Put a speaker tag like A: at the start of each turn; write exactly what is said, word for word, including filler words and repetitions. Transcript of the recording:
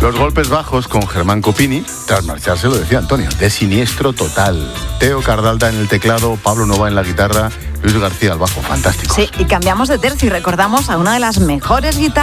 A: Los golpes bajos con Germán Copini, tras marcharse, lo decía Antonio, de siniestro total. Teo Cardalda en el teclado, Pablo Nova en la guitarra, Luis García al bajo, fantástico.
B: Sí, y cambiamos de tercio y recordamos a una de las mejores guitarras